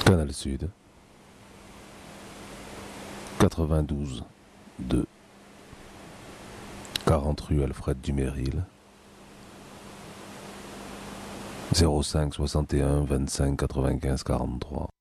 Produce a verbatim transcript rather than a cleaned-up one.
Canal Sud, quatre-vingt-douze deux, quarante rue Alfred Duméril, zéro cinq soixante et un vingt-cinq quatre-vingt-quinze quarante-trois.